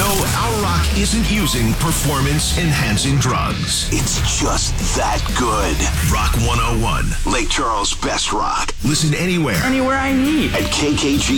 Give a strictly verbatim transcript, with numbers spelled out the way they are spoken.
our rock isn't using performance-enhancing drugs. It's just that good. Rock one oh one. Lake Charles' best rock. Listen anywhere. Anywhere I need. At K K G